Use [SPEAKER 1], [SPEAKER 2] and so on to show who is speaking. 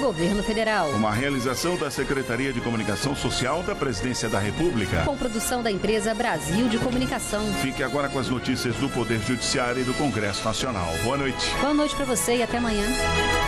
[SPEAKER 1] governo federal.
[SPEAKER 2] Uma realização da Secretaria de Comunicação Social da Presidência da República.
[SPEAKER 1] Com produção da empresa Brasil de Comunicação.
[SPEAKER 2] Fique agora com as notícias do Poder Judiciário e do Congresso Nacional. Boa noite.
[SPEAKER 1] Boa noite para você e até amanhã.